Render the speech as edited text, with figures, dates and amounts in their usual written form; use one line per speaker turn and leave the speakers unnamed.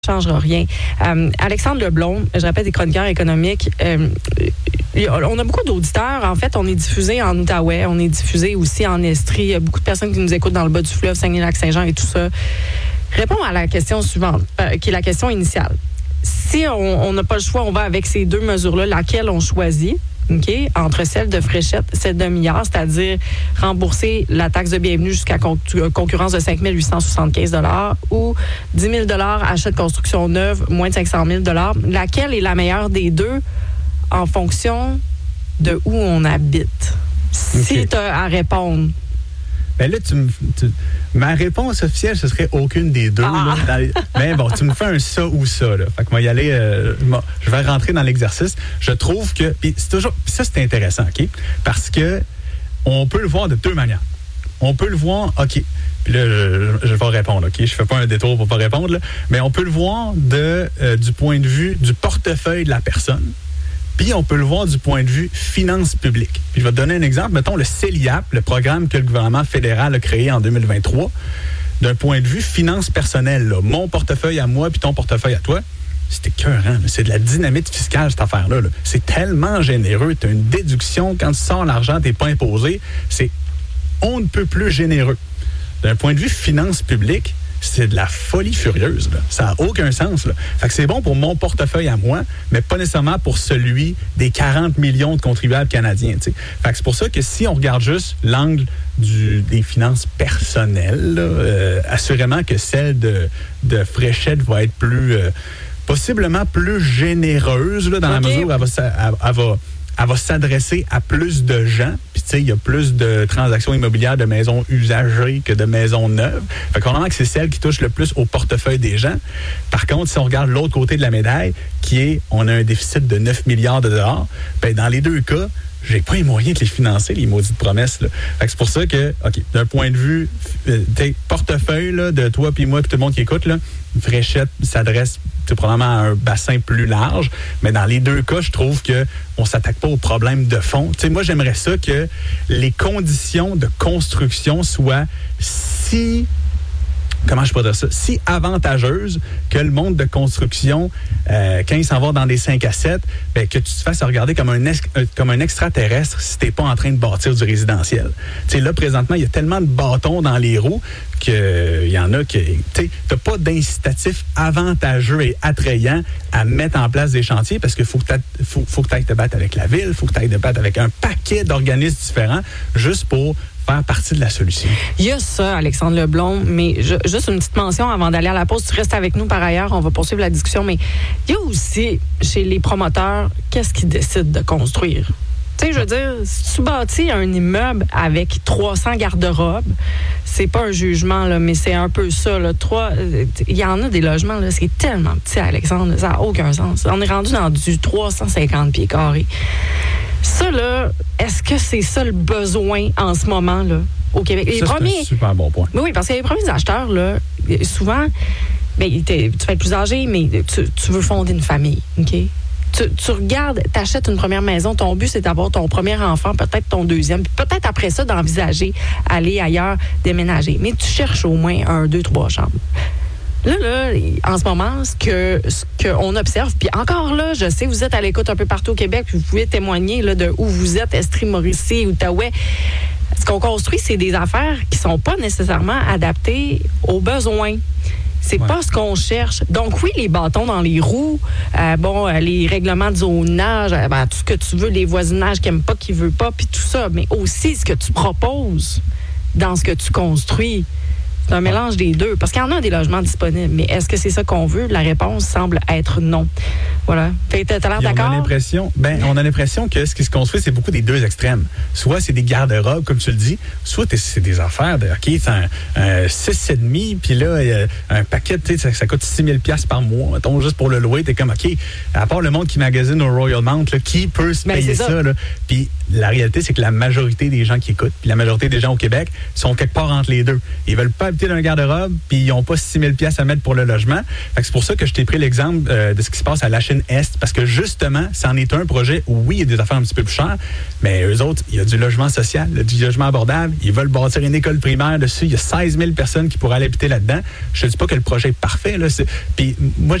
changera rien. Alexandre Leblond, je répète, des chroniqueurs économiques. On a beaucoup d'auditeurs. En fait, on est diffusé en Outaouais, on est diffusé aussi en Estrie. Il y a beaucoup de personnes qui nous écoutent dans le bas du fleuve, Saguenay-Lac-Saint-Jean et tout ça. Réponds à la question suivante, qui est la question initiale. Si on n'a pas le choix, on va avec ces deux mesures-là, laquelle on choisit? Okay, entre celle de Fréchette, celle de Milliard, c'est-à-dire rembourser la taxe de bienvenue jusqu'à concurrence de 5 875 $ ou 10 000 $ achat de construction neuve, moins de 500 000 $. Laquelle est la meilleure des deux en fonction de où on habite? Si tu as à répondre.
Ben là, ma réponse officielle, ce serait aucune des deux. Là, mais bon, tu me fais un ça ou ça. Là. Fait que moi, y aller, je vais rentrer dans l'exercice. Je trouve que... Puis ça, c'est intéressant, OK? Parce que on peut le voir de deux manières. On peut le voir, OK, puis là, je vais répondre, OK? Je fais pas un détour pour pas répondre, là, mais on peut le voir du point de vue du portefeuille de la personne. Puis, on peut le voir du point de vue finances publiques. Puis, je vais te donner un exemple. Mettons le CELIAP, le programme que le gouvernement fédéral a créé en 2023. D'un point de vue finances personnelles, là, mon portefeuille à moi puis ton portefeuille à toi, c'est écœurant. C'est de la dynamite fiscale, cette affaire-là. Là. C'est tellement généreux. Tu as une déduction. Quand tu sors l'argent, tu n'es pas imposé. C'est on ne peut plus généreux. D'un point de vue finances publiques, c'est de la folie furieuse. Là. Ça n'a aucun sens. Là. Fait que c'est bon pour mon portefeuille à moi, mais pas nécessairement pour celui des 40 millions de contribuables canadiens. T'sais. Fait que c'est pour ça que si on regarde juste l'angle des finances personnelles, là, assurément que celle de Fréchette va être possiblement plus généreuse là, dans la mesure où elle va s'adresser à plus de gens. Puis, tu sais, il y a plus de transactions immobilières de maisons usagées que de maisons neuves. Fait qu'on remarque que c'est celle qui touche le plus au portefeuille des gens. Par contre, si on regarde l'autre côté de la médaille, on a un déficit de 9 milliards de dollars, bien, dans les deux cas, j'ai pas les moyens de les financer, les maudites promesses. Là. Fait que c'est pour ça que, OK, d'un point de vue portefeuille là, de toi puis moi puis tout le monde qui écoute, là, Fréchette s'adresse probablement à un bassin plus large, mais dans les deux cas, je trouve qu'on ne s'attaque pas aux problèmes de fond. Tu sais, moi, j'aimerais ça que les conditions de construction soient si avantageuse que le monde de construction, quand il s'en va dans des 5 à 7, bien, que tu te fasses regarder comme un extraterrestre si tu n'es pas en train de bâtir du résidentiel. Tu sais, là, présentement, il y a tellement de bâtons dans les roues qu'il y en a que tu n'as pas d'incitatif avantageux et attrayant à mettre en place des chantiers parce qu'il faut que tu ailles te battre avec la ville, il faut que tu ailles te battre avec un paquet d'organismes différents juste pour faire partie de la solution. Il y a ça, Alexandre Leblond, mais juste une petite mention avant d'aller à la pause. Tu restes avec nous par ailleurs, on va poursuivre la discussion, mais il y a aussi, chez les promoteurs, qu'est-ce qu'ils décident de construire? Tu sais, je veux dire, si tu bâtis un immeuble avec 300 garde-robes, c'est pas un jugement, là, mais c'est un peu ça. Il y en a des logements, là, c'est tellement petit, Alexandre, ça n'a aucun sens. On est rendu dans du 350 pieds carrés. Ça, là, est-ce que c'est ça le besoin en ce moment, là, au Québec? C'est un super bon point.
Oui, parce que les premiers acheteurs, là, souvent, tu vas être plus âgé, mais tu veux fonder une famille, OK? Tu regardes, tu achètes une première maison, ton but, c'est d'avoir ton premier enfant, peut-être ton deuxième, puis peut-être après ça, d'envisager aller ailleurs, déménager. Mais tu cherches au moins 1, 2, 3 chambres. Là, en ce moment, ce qu'on observe, puis encore là, je sais, vous êtes à l'écoute un peu partout au Québec, puis vous pouvez témoigner là, de où vous êtes, Estrie, Mauricie, Outaouais. Ce qu'on construit, c'est des affaires qui sont pas nécessairement adaptées aux besoins. C'est pas ce qu'on cherche. Donc oui, les bâtons dans les roues, les règlements de zonage, tout ce que tu veux, les voisinages qui n'aiment pas, qui ne veulent pas, puis tout ça, mais aussi ce que tu proposes dans ce que tu construis. C'est un mélange des deux. Parce qu'il y en a des logements disponibles. Mais est-ce que c'est ça qu'on veut? La réponse semble être non. Voilà. T'as l'air d'accord?
On a l'impression que ce qui se construit, c'est beaucoup des deux extrêmes. Soit c'est des garde-robes, comme tu le dis, soit c'est des affaires de, OK, c'est un 6,5, puis là, il y a un paquet, ça coûte 6 000 $ par mois, mettons, juste pour le louer. T'es comme, OK, à part le monde qui magasine au Royal Mount, là, qui peut se payer ça? Là? Puis la réalité, c'est que la majorité des gens qui écoutent, puis la majorité des gens au Québec, sont quelque part entre les deux. Ils veulent pas habiter dans un garde-robe, puis ils n'ont pas 6 000 $ à mettre pour le logement. Fait que c'est pour ça que je t'ai pris l'exemple de ce qui se passe à la Chine Est, parce que justement, c'en est un projet où oui, il y a des affaires un petit peu plus chères, mais eux autres, il y a du logement social, du logement abordable. Ils veulent bâtir une école primaire dessus. Il y a 16 000 personnes qui pourraient aller habiter là-dedans. Je te dis pas que le projet est parfait, là. Puis moi,